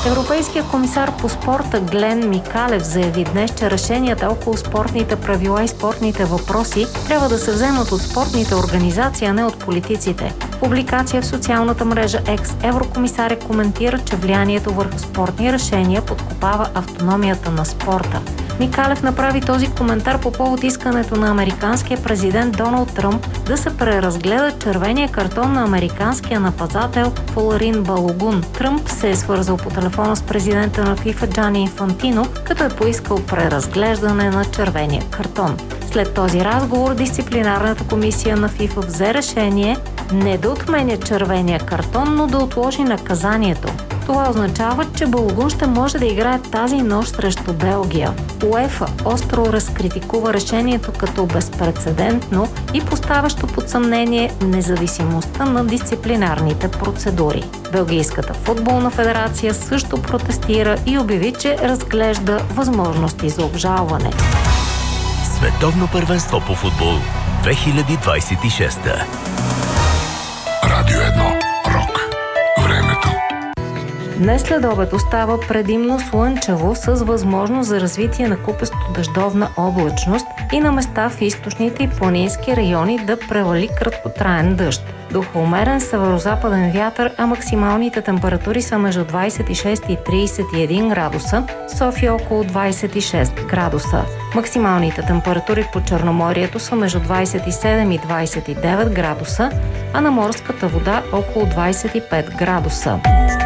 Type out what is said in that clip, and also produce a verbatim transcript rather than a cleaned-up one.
Европейският комисар по спорта Глен Микалев заяви днес, че решенията около спортните правила и спортните въпроси трябва да се вземат от спортните организации, а не от политиците. В публикация в социалната мрежа X еврокомисарят коментира, че влиянието върху спортни решения подкопава автономията на спорта. Микалев направи този коментар по повод искането на американския президент Доналд Тръмп да се преразгледа червения картон на американския нападател Фоларин Балогун. Тръмп се е свързал по телефона с президента на ФИФА Джани Инфантино, като е поискал преразглеждане на червения картон. След този разговор дисциплинарната комисия на ФИФА взе решение не да отменя червения картон, но да отложи наказанието. Това означава, че Балогун ще може да играе тази нощ срещу Белгия. УЕФА остро разкритикува решението като безпрецедентно и поставящо под съмнение независимостта на дисциплинарните процедури. Белгийската футболна федерация също протестира и обяви, че разглежда възможности за обжалване. Световно първенство по футбол две хиляди двадесет и шеста. Радио едно. Рок. Времето. Днес след обед остава предимно слънчево с възможност за развитие на купесто-дъждовна облачност и на места в източните и планински райони да превали краткотраен дъжд. Духа умерен северозападен вятър, а максималните температури са между двадесет и шест и тридесет и един градуса, София около двадесет и шест градуса. Максималните температури по Черноморието са между двадесет и седем и двадесет и девет градуса, а на морската вода около двадесет и пет градуса.